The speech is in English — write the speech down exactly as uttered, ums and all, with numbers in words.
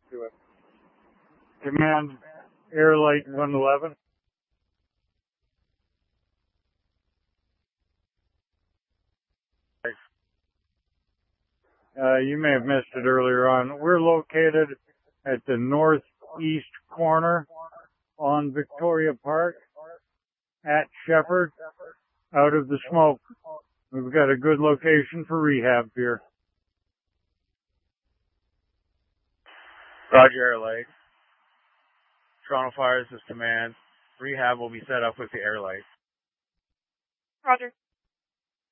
to it. Command Airlight one eleven. Uh, you may have missed it earlier on. We're located at the northeast corner on Victoria Park at Shepherd, out of the smoke. We've got a good location for rehab here. Roger, Airlight. Toronto Fire, this is command. Rehab will be set up with the Airlight. Roger.